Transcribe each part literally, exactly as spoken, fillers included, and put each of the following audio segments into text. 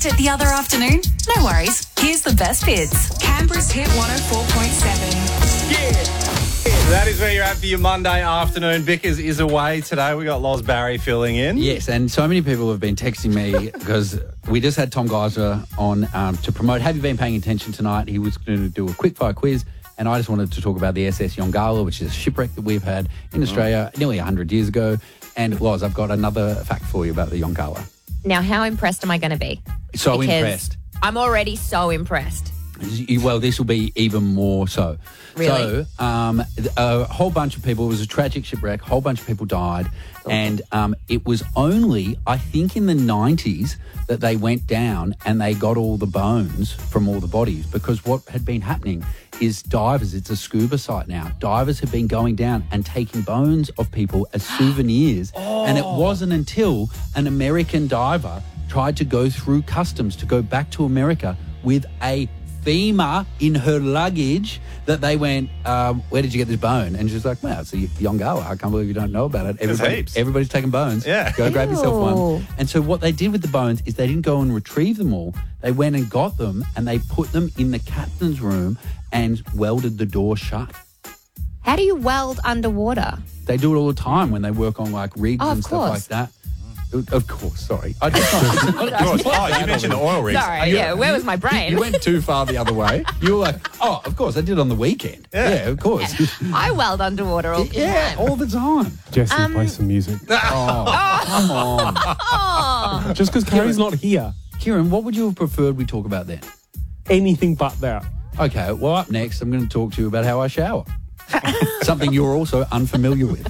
Missed it the other afternoon? No worries. Here's the best bits. Canberra's Hit one oh four point seven. Yeah. That is where you're at for your Monday afternoon. Vickers is away today. We got Loz Barry filling in. Yes, and so many people have been texting me because we just had Tom Geiser on um, to promote Have You Been Paying Attention tonight? He was going to do a quickfire quiz, and I just wanted to talk about the S S Yongala, which is a shipwreck that we've had in Australia nearly one hundred years ago. And Loz, I've got another fact for you about the Yongala. Now, how impressed am I going to be? So Because impressed. I'm already so impressed. Well, this will be even more so. Really? So, um, a whole bunch of people, it was a tragic shipwreck, a whole bunch of people died, and um, it was only, I think, in the nineties that they went down and they got all the bones from all the bodies, because what had been happening is divers, it's a scuba site now, divers have been going down and taking bones of people as souvenirs, oh. and it wasn't until an American diver tried to go through customs to go back to America with a femur in her luggage that they went, um, where did you get this bone? And she's like, well, it's a Yongala. I can't believe you don't know about it. Everybody, heaps. Everybody's taking bones. Yeah. Go grab yourself Ew. one. And so what they did with the bones is they didn't go and retrieve them all. They went and got them and they put them in the captain's room and welded the door shut. How do you weld underwater? They do it all the time when they work on like rigs Oh, and of stuff like course. that. Of course, sorry. I just Oh, you mentioned the oil rigs. Sorry, yeah, where was my brain? You went too far the other way. You were like, oh, of course, I did it on the weekend. Yeah. Yeah, of course. I weld underwater all the Yeah, time. all the time. Jesse, Um, play some music. Oh, come on. Oh, Just because Carrie's not here. Kieran, what would you have preferred we talk about then? Anything but that. Okay, well, up next, I'm going to talk to you about how I shower. Something you're also unfamiliar with.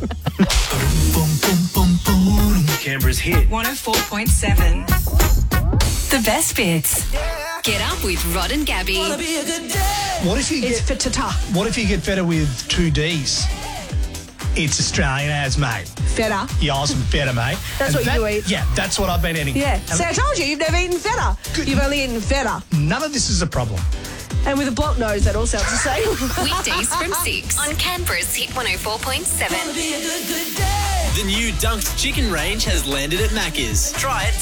Canberra's Hit one oh four point seven. The best bits. Get up with Rod and Gabby. What if you It's get for ta-ta. What if you get feta with two D's? It's Australian as, mate. Feta. Yeah, awesome feta, mate. That's And what you that- eat. Yeah, that's what I've been eating. Yeah. And So I told you, you've never eaten feta. Good. You've only eaten feta. none of this is a problem. And with a blocked nose, that all sounds the same. Weekdays from six on Canberra's Hit one oh four point seven. The new Dunked Chicken range has landed at Macca's. Try it